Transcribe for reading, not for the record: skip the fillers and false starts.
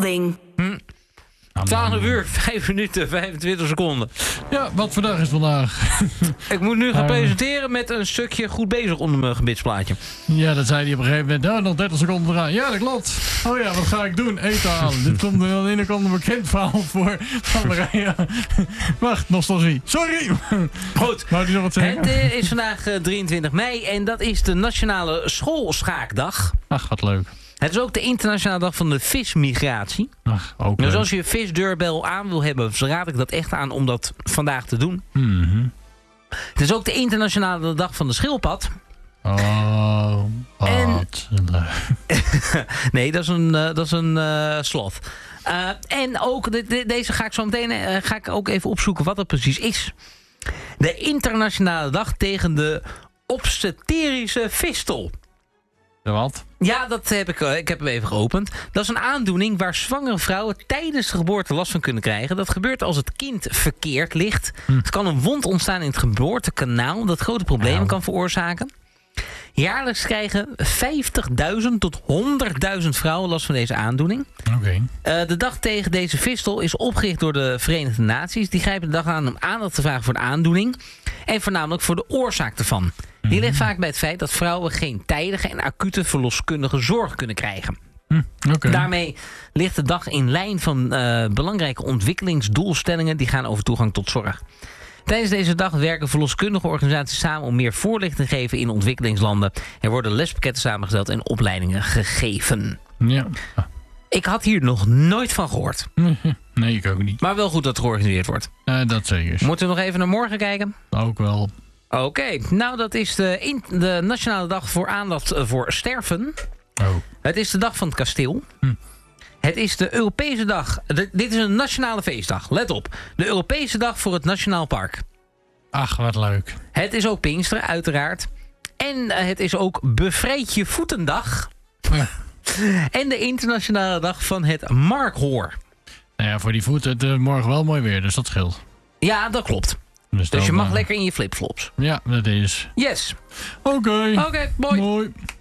melding. 12 uur, 5 minuten, 25 seconden. Ja, wat voor dag is vandaag? Ik moet nu gaan presenteren met een stukje goed bezig onder mijn gebitsplaatje. Ja, dat zei hij op een gegeven moment. Nou, nog 30 seconden eraan. Ja, dat klopt. Oh ja, wat ga ik doen? Eten halen. Dit komt aan de ene kant een bekend verhaal voor van de rij. Wacht, nostalgie. Sorry. Goed, Wou je nog wat zeggen? het is vandaag 23 mei en dat is de Nationale Schoolschaakdag. Ach, wat leuk. Het is ook de internationale dag van de vismigratie. Ach, ook Dus leuk. als je je visdeurbel aan wil hebben, dan raad ik dat echt aan om dat vandaag te doen. Het is ook de internationale dag van de schildpad. Oh, wat leuk. Nee, dat is een sloth. En ook, deze ga ik zo meteen ga ik ook even opzoeken wat dat precies is. De internationale dag tegen de obstetrische fistel. Wat? Ja, dat heb ik heb hem even geopend. Dat is een aandoening waar zwangere vrouwen tijdens de geboorte last van kunnen krijgen. Dat gebeurt als het kind verkeerd ligt. Het kan een wond ontstaan in het geboortekanaal dat grote problemen kan veroorzaken. Jaarlijks krijgen 50.000 tot 100.000 vrouwen last van deze aandoening. Oké. De dag tegen deze fistel is opgericht door de Verenigde Naties. Die grijpen de dag aan om aandacht te vragen voor de aandoening. En voornamelijk voor de oorzaak ervan. Die ligt vaak bij het feit dat vrouwen geen tijdige en acute verloskundige zorg kunnen krijgen. Oké. Daarmee ligt de dag in lijn van belangrijke ontwikkelingsdoelstellingen die gaan over toegang tot zorg. Tijdens deze dag werken verloskundige organisaties samen om meer voorlichting te geven in ontwikkelingslanden. Er worden lespakketten samengesteld en opleidingen gegeven. Ja. Ik had hier nog nooit van gehoord. Nee, ik ook niet. Maar wel goed dat het georganiseerd wordt. Dat zeker. Moeten we nog even naar morgen kijken? Ook wel. Oké, nou dat is de Nationale Dag voor aandacht voor sterven. Oh. Het is de dag van het kasteel. Het is de Europese dag. Dit is een nationale feestdag. Let op. De Europese dag voor het Nationaal Park. Ach, wat leuk. Het is ook Pinksteren, uiteraard. En het is ook Bevrijd je voetendag. En de internationale dag van het markhoor. Nou ja, voor die voeten het morgen wel mooi weer, dus dat scheelt. Ja, dat klopt. Dus je mag lekker in je flipflops. Ja, dat is. Yes. Oké. Oké, mooi. Mooi.